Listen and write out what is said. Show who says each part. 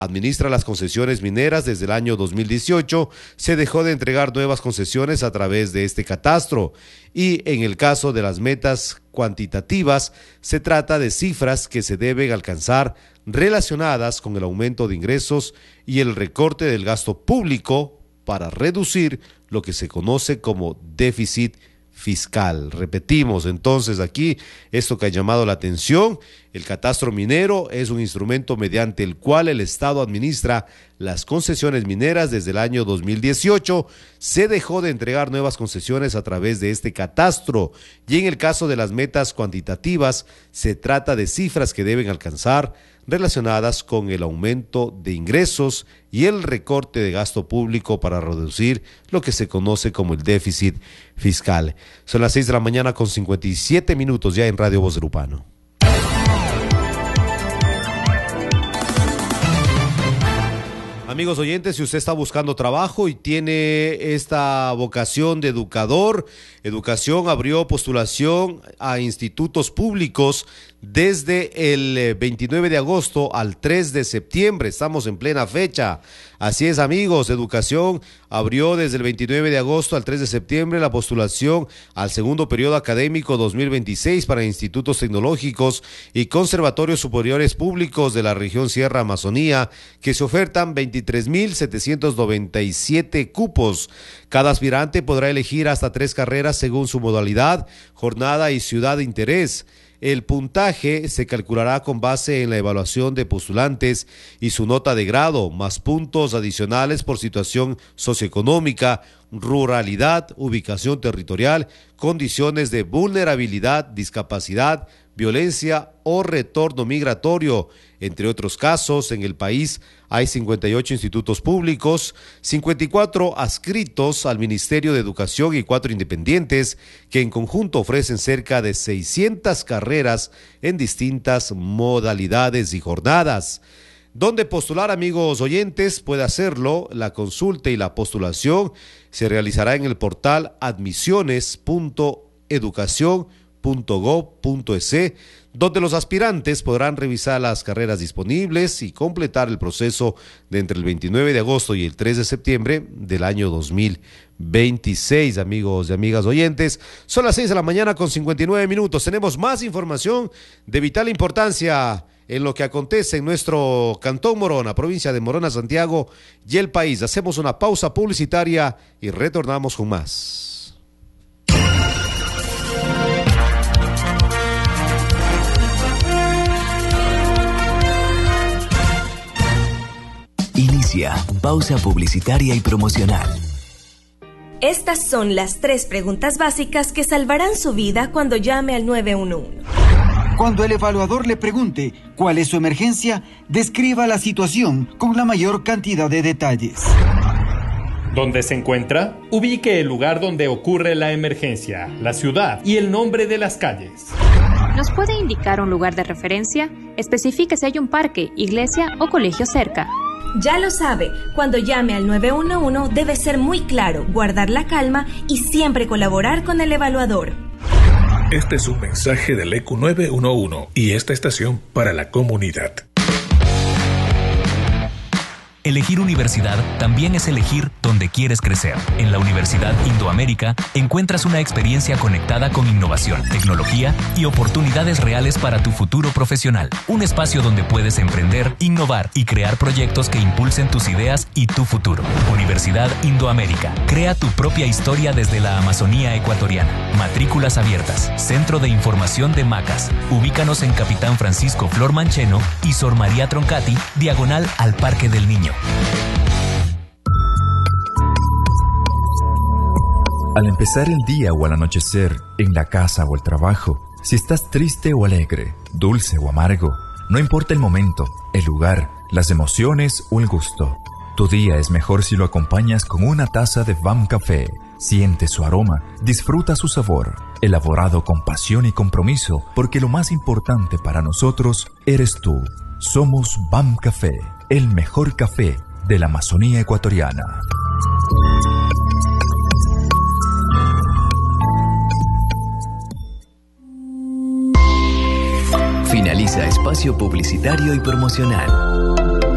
Speaker 1: administra las concesiones mineras desde el año 2018, se dejó de entregar nuevas concesiones a través de este catastro y en el caso de las metas cuantitativas se trata de cifras que se deben alcanzar relacionadas con el aumento de ingresos y el recorte del gasto público para reducir lo que se conoce como déficit fiscal. Repetimos entonces aquí esto que ha llamado la atención. El catastro minero es un instrumento mediante el cual el Estado administra las concesiones mineras desde el año 2018. Se dejó de entregar nuevas concesiones a través de este catastro y en el caso de las metas cuantitativas se trata de cifras que deben alcanzar relacionadas con el aumento de ingresos y el recorte de gasto público para reducir lo que se conoce como el déficit fiscal. Son las 6 de la mañana con 57 minutos ya en Radio Voz del Upano. Amigos oyentes, si usted está buscando trabajo y tiene esta vocación de educador, Educación abrió postulación a institutos públicos desde el 29 de agosto al 3 de septiembre. Estamos en plena fecha. Así es, amigos. Educación abrió desde el 29 de agosto al 3 de septiembre la postulación al segundo periodo académico 2026 para institutos tecnológicos y conservatorios superiores públicos de la región Sierra Amazonía, que se ofertan 23.797 cupos. Cada aspirante podrá elegir hasta 3 carreras según su modalidad, jornada y ciudad de interés. El puntaje se calculará con base en la evaluación de postulantes y su nota de grado, más puntos adicionales por situación socioeconómica, ruralidad, ubicación territorial, condiciones de vulnerabilidad, discapacidad, violencia o retorno migratorio. Entre otros casos, en el país hay 58 institutos públicos, 54 adscritos al Ministerio de Educación y 4 independientes, que en conjunto ofrecen cerca de 600 carreras en distintas modalidades y jornadas. ¿Dónde postular, amigos oyentes? Puede hacerlo. La consulta y la postulación se realizará en el portal admisiones.educacion.gov.es, donde los aspirantes podrán revisar las carreras disponibles y completar el proceso de entre el 29 de agosto y el 3 de septiembre del año 2026, amigos y amigas oyentes. Son las 6 de la mañana con 59 minutos. Tenemos más información de vital importancia en lo que acontece en nuestro Cantón Morona, provincia de Morona, Santiago y el país. Hacemos una pausa publicitaria y retornamos con más.
Speaker 2: Inicia pausa publicitaria y promocional.
Speaker 3: Estas son las 3 preguntas básicas que salvarán su vida cuando llame al 911.
Speaker 4: Cuando el evaluador le pregunte cuál es su emergencia, describa la situación con la mayor cantidad de detalles.
Speaker 5: ¿Dónde se encuentra? Ubique el lugar donde ocurre la emergencia, la ciudad y el nombre de las calles.
Speaker 6: ¿Nos puede indicar un lugar de referencia? Especifique si hay un parque, iglesia o colegio cerca.
Speaker 3: Ya lo sabe, cuando llame al 911 debe ser muy claro, guardar la calma y siempre colaborar con el evaluador.
Speaker 7: Este es un mensaje del ECU 911 y esta estación para la comunidad.
Speaker 2: Elegir universidad también es elegir dónde quieres crecer. En la Universidad Indoamérica encuentras una experiencia conectada con innovación, tecnología y oportunidades reales para tu futuro profesional. Un espacio donde puedes emprender, innovar y crear proyectos que impulsen tus ideas y tu futuro. Universidad Indoamérica. Crea tu propia historia desde la Amazonía ecuatoriana. Matrículas abiertas. Centro de Información de Macas. Ubícanos en Capitán Francisco Flor Mancheno y Sor María Troncati, diagonal al Parque del Niño.
Speaker 8: Al empezar el día o al anochecer, en la casa o el trabajo, si estás triste o alegre, dulce o amargo, no importa el momento, el lugar, las emociones o el gusto. Tu día es mejor si lo acompañas con una taza de BAM Café. Siente su aroma, disfruta su sabor, elaborado con pasión y compromiso, porque lo más importante para nosotros eres tú. Somos BAM Café, el mejor café de la Amazonía ecuatoriana.
Speaker 2: Finaliza espacio publicitario y promocional.